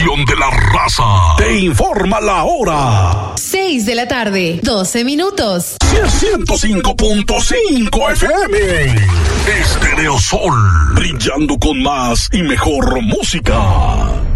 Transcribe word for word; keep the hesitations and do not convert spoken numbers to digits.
estación de la raza. Te informa la hora. seis de la tarde, doce minutos. ciento cinco punto cinco F M. Estereo Sol, brillando con más y mejor música.